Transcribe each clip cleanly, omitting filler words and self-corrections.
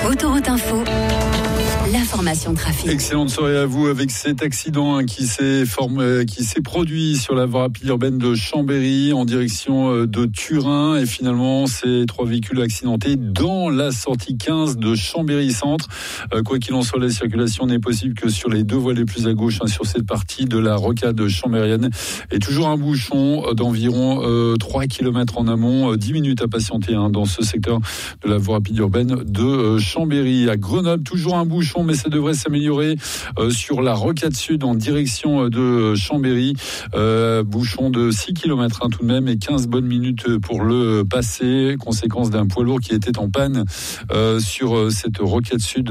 Autoroute Info, l'information trafic. Excellente soirée à vous avec cet accident qui s'est produit sur la voie rapide urbaine de Chambéry en direction de Turin. Et finalement, ces 3 véhicules accidentés dans la sortie 15 de Chambéry Centre. Quoi qu'il en soit, la circulation n'est possible que sur les 2 voies les plus à gauche, sur cette partie de la rocade chambérienne. Et toujours un bouchon d'environ 3 km en amont, 10 minutes à patienter dans ce secteur de la voie rapide urbaine de Chambéry. À Grenoble, toujours un bouchon, mais ça devrait s'améliorer sur la rocade sud en direction de Chambéry. Bouchon de 6 km tout de même et 15 bonnes minutes pour le passer, conséquence d'un poids lourd qui était en panne sur cette rocade sud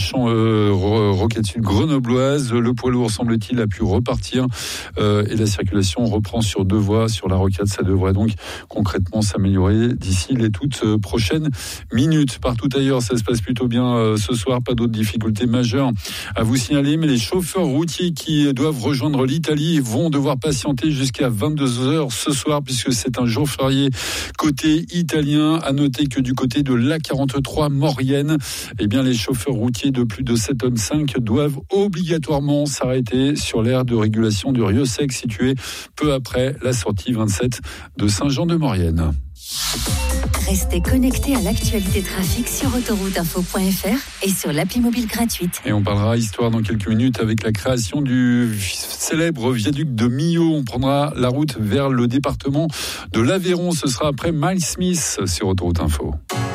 grenobloise. Le poids lourd, semble-t-il, a pu repartir et la circulation reprend sur 2 voies sur la rocade. Ça devrait donc concrètement s'améliorer d'ici les toutes prochaines minutes. Partout ailleurs, ça se passe plutôt bien ce soir, pas d'autres difficultés majeures à vous signaler, mais les chauffeurs routiers qui doivent rejoindre l'Italie vont devoir patienter jusqu'à 22h ce soir puisque c'est un jour férié côté italien. À noter que du côté de l'A43 Maurienne, les chauffeurs routiers de plus de 7,5 tonnes doivent obligatoirement s'arrêter sur l'aire de régulation du Rieux-Sec situé peu après la sortie 27 de Saint-Jean-de-Maurienne. Restez connectés à l'actualité trafic sur autorouteinfo.fr et sur l'appli mobile gratuite. Et on parlera histoire dans quelques minutes avec la création du célèbre viaduc de Millau. On prendra la route vers le département de l'Aveyron. Ce sera après Miles Smith sur Autoroute Info.